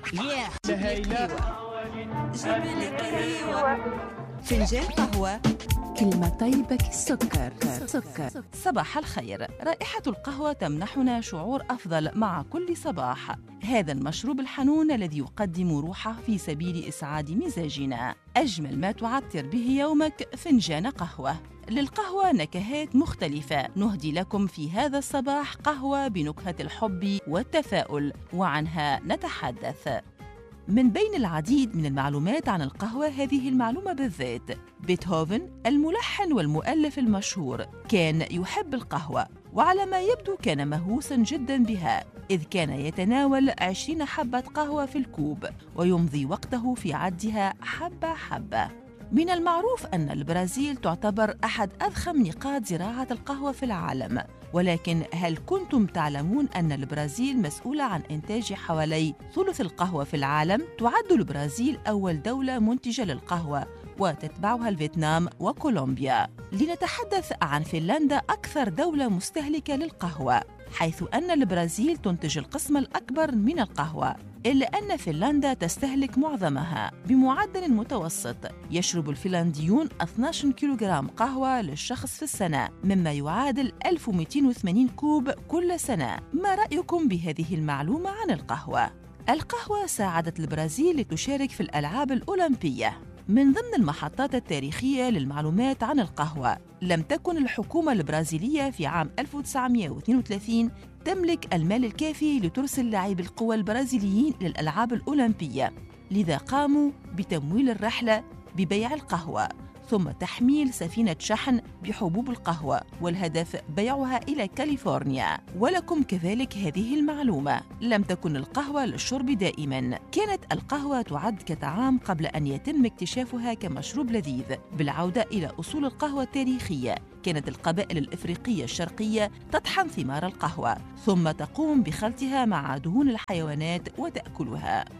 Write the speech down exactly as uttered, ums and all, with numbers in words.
yeah. لهيلة جيب لي قهوة، فنجان قهوة، كلمة طيبة كالسكر. سكر. صباح الخير. رائحة القهوة تمنحنا شعور أفضل مع كل صباح. هذا المشروب الحنون الذي يقدم روحه في سبيل إسعاد مزاجنا. أجمل ما تعطر به يومك فنجان قهوة. للقهوة نكهات مختلفة، نهدي لكم في هذا الصباح قهوة بنكهة الحب والتفاؤل، وعنها نتحدث. من بين العديد من المعلومات عن القهوة هذه المعلومة بالذات: بيتهوفن الملحن والمؤلف المشهور كان يحب القهوة، وعلى ما يبدو كان مهووساً جداً بها، إذ كان يتناول عشرين حبة قهوة في الكوب ويمضي وقته في عدها حبة حبة. من المعروف أن البرازيل تعتبر أحد أضخم نقاط زراعة القهوة في العالم، ولكن هل كنتم تعلمون أن البرازيل مسؤولة عن إنتاج حوالي ثلث القهوة في العالم؟ تعد البرازيل أول دولة منتجة للقهوة، وتتبعها الفيتنام وكولومبيا. لنتحدث عن فنلندا، أكثر دولة مستهلكة للقهوة، حيث أن البرازيل تنتج القسم الأكبر من القهوة، إلا أن فنلندا تستهلك معظمها. بمعدل متوسط يشرب الفنلنديون اثني عشر كيلوغرام قهوة للشخص في السنة، مما يعادل ألف ومئتين وثمانين كوب كل سنة. ما رأيكم بهذه المعلومة عن القهوة؟ القهوة ساعدت البرازيل لتشارك في الألعاب الأولمبية. من ضمن المحطات التاريخية للمعلومات عن القهوة، لم تكن الحكومة البرازيلية في عام ألف وتسعمئة واثنين وثلاثين تملك المال الكافي لترسل لاعبي القوى البرازيليين للألعاب الأولمبية، لذا قاموا بتمويل الرحلة ببيع القهوة، ثم تحميل سفينة شحن بحبوب القهوة، والهدف بيعها إلى كاليفورنيا. ولكم كذلك هذه المعلومة: لم تكن القهوة للشرب دائماً، كانت القهوة تعد كطعام قبل أن يتم اكتشافها كمشروب لذيذ. بالعودة إلى أصول القهوة التاريخية، كانت القبائل الإفريقية الشرقية تطحن ثمار القهوة، ثم تقوم بخلطها مع دهون الحيوانات وتأكلها.